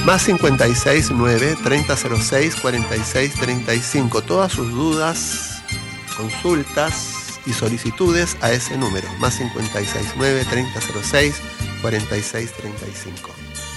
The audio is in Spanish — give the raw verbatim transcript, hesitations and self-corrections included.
Más cincuenta y seis nueve treinta cero seis cuarenta y seis treinta y cinco. Todas sus dudas, consultas y solicitudes a ese número. Más cincuenta y seis nueve treinta cero seis cuarenta y seis treinta y cinco.